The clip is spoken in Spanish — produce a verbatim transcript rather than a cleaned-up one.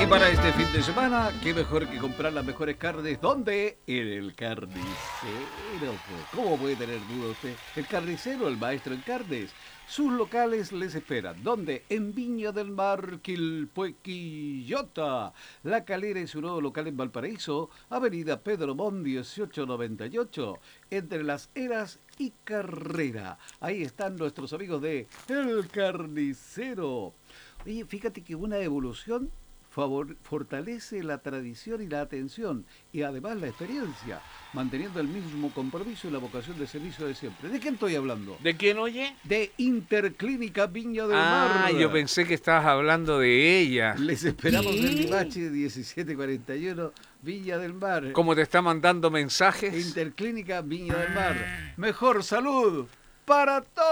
Y para este fin de semana, qué mejor que comprar las mejores carnes. ¿Dónde? En el carnicero. Pues, ¿cómo puede tener duda usted? El carnicero, el maestro en carnes. Sus locales les esperan. ¿Dónde? En Viña del Mar, Quilpuequillota. La Calera y su nuevo local en Valparaíso, Avenida Pedro Mon dieciocho noventa y ocho, entre Las Heras y Carrera. Ahí están nuestros amigos de El Carnicero. Oye, fíjate que una evolución favor, fortalece la tradición y la atención y además la experiencia, manteniendo el mismo compromiso y la vocación de servicio de siempre. ¿De quién estoy hablando? ¿De quién, oye? De Interclínica Viña del Ah, Mar. yo pensé que estabas hablando de ella. Les esperamos ¿Qué? en Limache diecisiete cuarenta y uno, Viña del Mar. ¿Cómo te está mandando mensajes? Interclínica Viña del Mar. Mejor salud para todos.